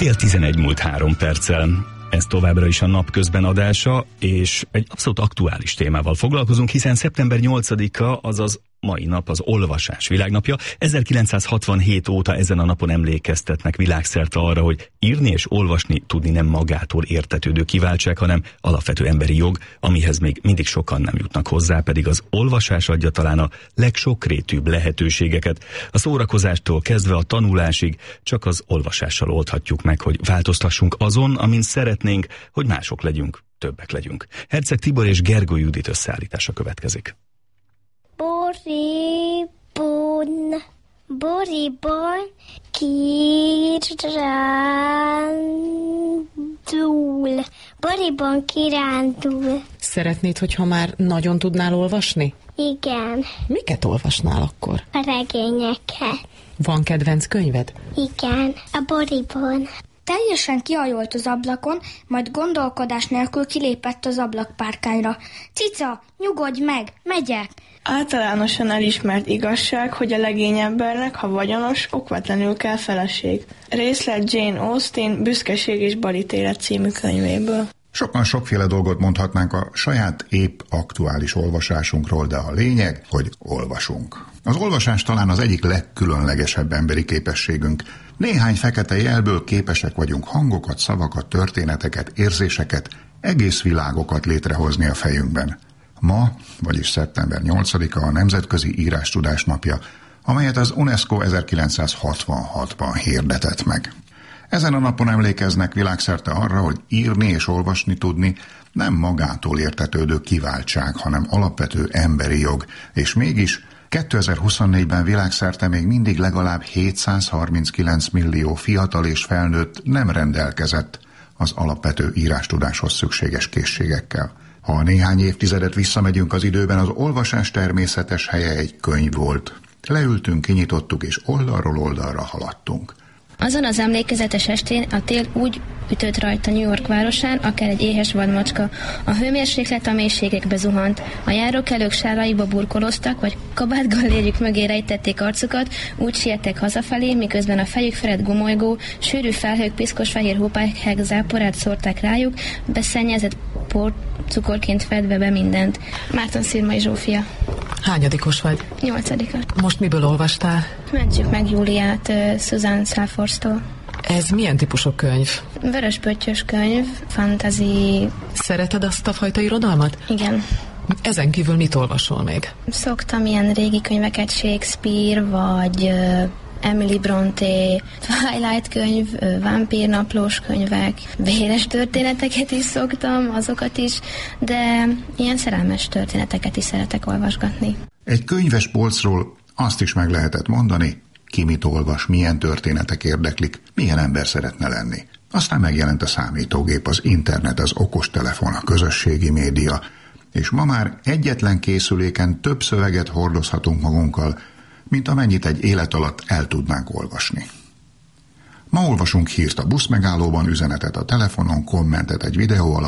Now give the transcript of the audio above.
10:30 múlt 3 perccel. Ez továbbra is a Napközben adása, és egy abszolút aktuális témával foglalkozunk, hiszen szeptember 8-a, azaz mai nap az olvasás világnapja. 1967 óta ezen a napon emlékeztetnek világszerte arra, hogy írni és olvasni tudni nem magától értetődő kiváltság, hanem alapvető emberi jog, amihez még mindig sokan nem jutnak hozzá, pedig az olvasás adja talán a legsokrétűbb lehetőségeket. A szórakozástól kezdve a tanulásig csak az olvasással oldhatjuk meg, hogy változtassunk azon, amin szeretnénk, hogy mások legyünk, többek legyünk. Herceg Tibor és Gergő Judit összeállítása következik. Boriban kirándul. Boriban kirándul. Szeretnéd, hogyha már nagyon tudnál olvasni? Igen. Miket olvasnál akkor? A regényeket. Van kedvenc könyved? Igen, a Boriban. Teljesen kihajolt az ablakon, majd gondolkodás nélkül kilépett az ablakpárkányra. Cica, nyugodj meg, megyek! Általánosan elismert igazság, hogy a legényembernek, ha vagyonos, okvetlenül kell feleség. Részlet Jane Austen Büszkeség és balítélet című könyvéből. Sokan sokféle dolgot mondhatnánk a saját épp aktuális olvasásunkról, de a lényeg, hogy olvasunk. Az olvasás talán az egyik legkülönlegesebb emberi képességünk. Néhány fekete jelből képesek vagyunk hangokat, szavakat, történeteket, érzéseket, egész világokat létrehozni a fejünkben. Ma, vagyis szeptember 8-a a Nemzetközi Írástudás Napja, amelyet az UNESCO 1966-ban hirdetett meg. Ezen a napon emlékeznek világszerte arra, hogy írni és olvasni tudni nem magától értetődő kiváltság, hanem alapvető emberi jog, és mégis 2024-ben világszerte még mindig legalább 739 millió fiatal és felnőtt nem rendelkezett az alapvető írástudáshoz szükséges készségekkel. Ha néhány évtizedet visszamegyünk az időben, az olvasás természetes helye egy könyv volt. Leültünk, kinyitottuk és oldalról oldalra haladtunk. Azon az emlékezetes estén a tél úgy ütött rajta New York városán, akár egy éhes vadmacska. A hőmérséklet a mélységekbe zuhant. A járókelők sáraiba burkoloztak, vagy kabátgallérjük mögé rejtették arcukat, úgy siettek hazafelé, miközben a fejük felett gomolygó, sűrű felhők piszkos fehér hópelyhek záporát szórták rájuk, beszennyezett cukorként fedve be mindent. Márton Szirmai Zsófia. Hányadikos vagy? 8. Most miből olvastál? Mentsük meg Júliát Susan Salfordstól. Ez milyen típusú könyv? Vörösböttyös könyv, fantasy. Szereted azt a fajta irodalmat? Igen. Ezen kívül mit olvasol még? Szoktam ilyen régi könyveket, Shakespeare, vagy Emily Brontë, Twilight könyv, vámpírnaplós könyvek, véres történeteket is szoktam, azokat is, de ilyen szerelmes történeteket is szeretek olvasgatni. Egy könyves polcról azt is meg lehetett mondani, ki mit olvas, milyen történetek érdeklik, milyen ember szeretne lenni. Aztán megjelent a számítógép, az internet, az okostelefon, a közösségi média, és ma már egyetlen készüléken több szöveget hordozhatunk magunkkal, mint amennyit egy élet alatt el tudnánk olvasni. Ma olvasunk hírt a buszmegállóban, üzenetet a telefonon, kommentet egy videó alatt,